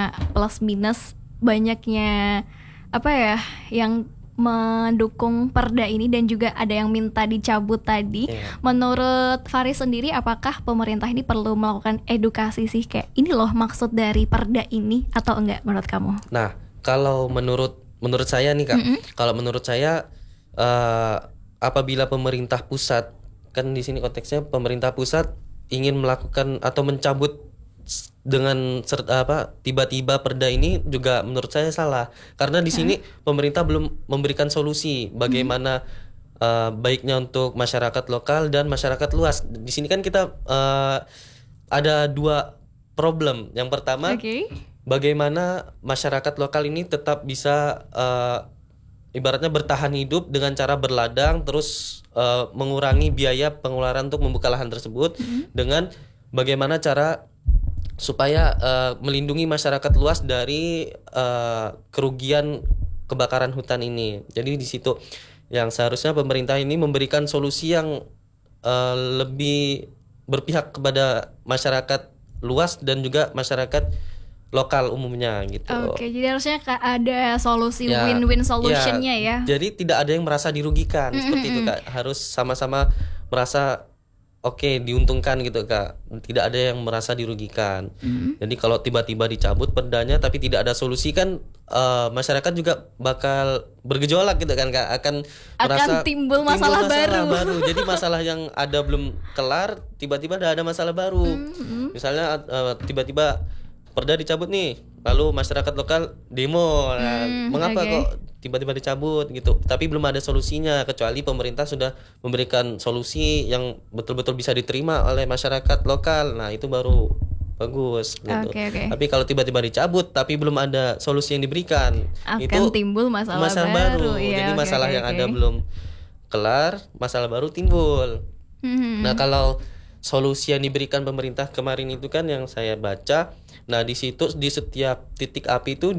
plus minus banyaknya apa ya yang mendukung perda ini dan juga ada yang minta dicabut tadi. Menurut Faris sendiri, apakah pemerintah ini perlu melakukan edukasi sih kayak ini loh maksud dari perda ini atau enggak menurut kamu? Nah, kalau menurut saya nih Kak, kalau menurut saya apabila pemerintah pusat, kan di sini konteksnya pemerintah pusat ingin melakukan atau mencabut dengan tiba-tiba perda ini juga menurut saya salah karena di sini pemerintah belum memberikan solusi bagaimana baiknya untuk masyarakat lokal dan masyarakat luas. Di sini kan kita ada dua problem. Yang pertama, bagaimana masyarakat lokal ini tetap bisa ibaratnya bertahan hidup dengan cara berladang terus mengurangi biaya pengeluaran untuk membuka lahan tersebut dengan bagaimana cara supaya melindungi masyarakat luas dari kerugian kebakaran hutan ini. Jadi di situ yang seharusnya pemerintah ini memberikan solusi yang lebih berpihak kepada masyarakat luas dan juga masyarakat lokal umumnya gitu. Oke, jadi harusnya ada solusi win-win solutionnya ya. Jadi tidak ada yang merasa dirugikan seperti itu Kak. Harus sama-sama merasa oke, diuntungkan gitu Kak. Tidak ada yang merasa dirugikan. Jadi kalau tiba-tiba dicabut perdanya tapi tidak ada solusi kan masyarakat juga bakal bergejolak gitu kan Kak. Akan merasa timbul masalah baru. Jadi masalah yang ada belum kelar tiba-tiba ada masalah baru. Misalnya tiba-tiba perda dicabut nih, lalu masyarakat lokal demo. Mengapa kok tiba-tiba dicabut gitu? Tapi belum ada solusinya kecuali pemerintah sudah memberikan solusi yang betul-betul bisa diterima oleh masyarakat lokal. Nah, itu baru bagus gitu. Tapi kalau tiba-tiba dicabut tapi belum ada solusi yang diberikan, akan itu timbul masalah baru. Jadi masalah yang ada belum kelar, masalah baru timbul. Nah, kalau solusi yang diberikan pemerintah kemarin itu kan yang saya baca. Nah, di situ di setiap titik api itu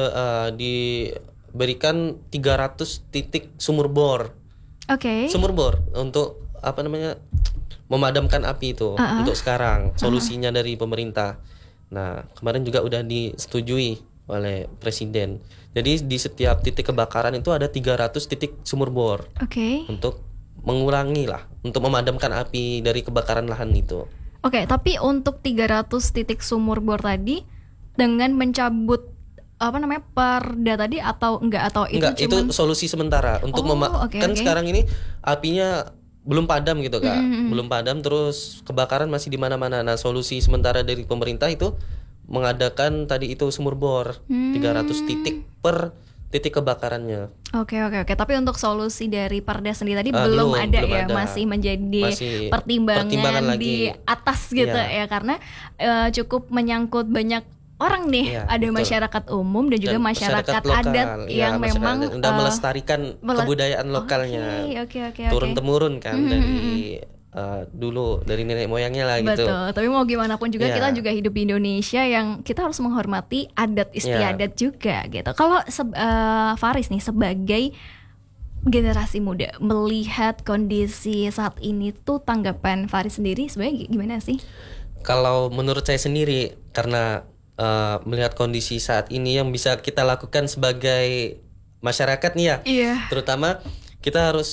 diberikan 300 titik sumur bor. Sumur bor untuk memadamkan api itu untuk sekarang solusinya dari pemerintah. Nah, kemarin juga udah disetujui oleh presiden. Jadi di setiap titik kebakaran itu ada 300 titik sumur bor. Untuk mengurangi lah, untuk memadamkan api dari kebakaran lahan itu. Tapi untuk 300 titik sumur bor tadi dengan mencabut perda tadi atau enggak itu solusi sementara untuk sekarang ini apinya belum padam gitu Kak. Belum padam terus kebakaran masih di mana-mana. Nah, solusi sementara dari pemerintah itu mengadakan tadi itu sumur bor 300 titik per titik kebakarannya. Oke. Tapi untuk solusi dari perda sendiri tadi belum ada. Masih menjadi pertimbangan di atas gitu ya karena cukup menyangkut banyak orang nih. Ada masyarakat umum dan juga masyarakat adat yang memang udah melestarikan kebudayaan lokalnya. Turun temurun kan dari dulu dari nenek moyangnya lah gitu. Betul. Tapi mau gimana pun juga kita juga hidup di Indonesia yang kita harus menghormati adat istiadat juga gitu. Kalau Faris nih sebagai generasi muda melihat kondisi saat ini tuh tanggapan Faris sendiri sebenarnya gimana sih? Kalau menurut saya sendiri karena melihat kondisi saat ini yang bisa kita lakukan sebagai masyarakat nih ya. Terutama kita harus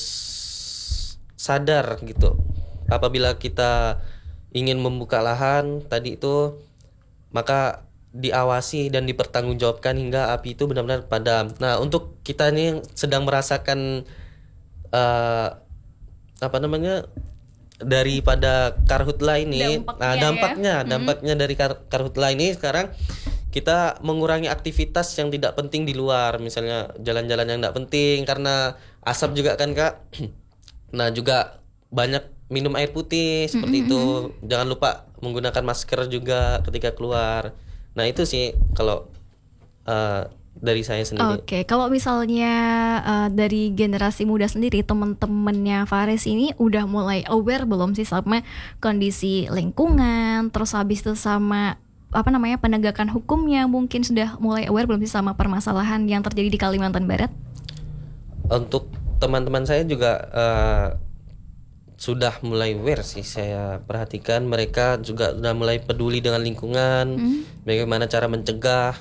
sadar gitu. Apabila kita ingin membuka lahan tadi itu maka diawasi dan dipertanggungjawabkan hingga api itu benar-benar padam. Nah, untuk kita nih yang sedang merasakan daripada karhutla ini, dampaknya dari karhutla ini sekarang kita mengurangi aktivitas yang tidak penting di luar, misalnya jalan-jalan yang tidak penting karena asap juga kan Kak. Nah, juga banyak minum air putih seperti itu. Jangan lupa menggunakan masker juga ketika keluar. Nah, itu sih kalau dari saya sendiri. Kalau misalnya dari generasi muda sendiri, teman-temannya Faris ini udah mulai aware belum sih sama kondisi lingkungan, terus habis itu sama penegakan hukumnya, mungkin sudah mulai aware belum sih sama permasalahan yang terjadi di Kalimantan Barat? Untuk teman-teman saya juga sudah mulai aware sih, saya perhatikan mereka juga sudah mulai peduli dengan lingkungan, bagaimana cara mencegah